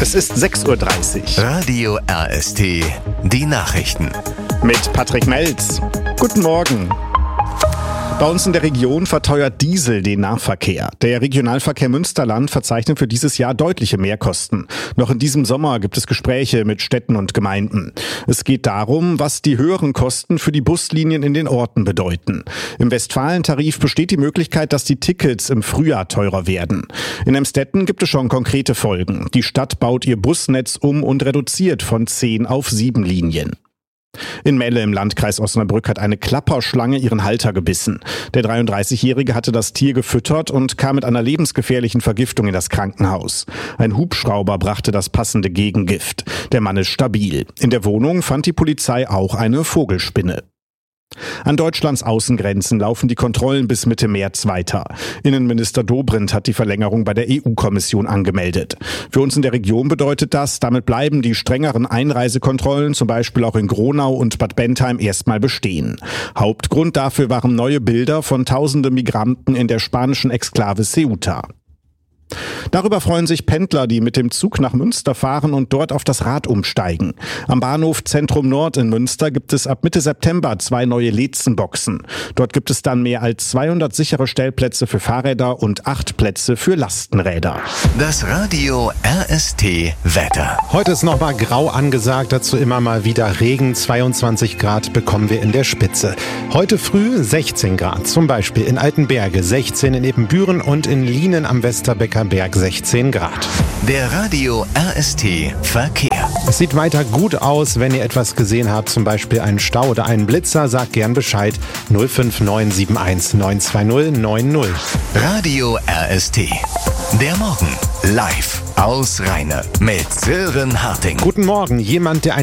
Es ist 6:30 Uhr. Radio RST, die Nachrichten. Mit Patrick Melz. Guten Morgen. Bei uns in der Region verteuert Diesel den Nahverkehr. Der Regionalverkehr Münsterland verzeichnet für dieses Jahr deutliche Mehrkosten. Noch in diesem Sommer gibt es Gespräche mit Städten und Gemeinden. Es geht darum, was die höheren Kosten für die Buslinien in den Orten bedeuten. Im Westfalentarif besteht die Möglichkeit, dass die Tickets im Frühjahr teurer werden. In Emstetten gibt es schon konkrete Folgen. Die Stadt baut ihr Busnetz um und reduziert von 10 auf 7 Linien. In Melle im Landkreis Osnabrück hat eine Klapperschlange ihren Halter gebissen. Der 33-Jährige hatte das Tier gefüttert und kam mit einer lebensgefährlichen Vergiftung in das Krankenhaus. Ein Hubschrauber brachte das passende Gegengift. Der Mann ist stabil. In der Wohnung fand die Polizei auch eine Vogelspinne. An Deutschlands Außengrenzen laufen die Kontrollen bis Mitte März weiter. Innenminister Dobrindt hat die Verlängerung bei der EU-Kommission angemeldet. Für uns in der Region bedeutet das, damit bleiben die strengeren Einreisekontrollen, zum Beispiel auch in Gronau und Bad Bentheim, erstmal bestehen. Hauptgrund dafür waren neue Bilder von tausenden Migranten in der spanischen Exklave Ceuta. Darüber freuen sich Pendler, die mit dem Zug nach Münster fahren und dort auf das Rad umsteigen. Am Bahnhof Zentrum Nord in Münster gibt es ab Mitte September 2 neue Leetzenboxen. Dort gibt es dann mehr als 200 sichere Stellplätze für Fahrräder und 8 Plätze für Lastenräder. Das Radio RST Wetter. Heute ist nochmal grau angesagt, dazu immer mal wieder Regen. 22 Grad bekommen wir in der Spitze. Heute früh 16 Grad, zum Beispiel in Altenberge, 16 in Ebenbüren und in Lienen am Westerbecker Berg 16 Grad. Der Radio RST Verkehr. Es sieht weiter gut aus, wenn ihr etwas gesehen habt, zum Beispiel einen Stau oder einen Blitzer, sagt gern Bescheid. 05971 920 90. Radio RST. Der Morgen live aus Rheine mit Sören Harting. Guten Morgen, jemand, der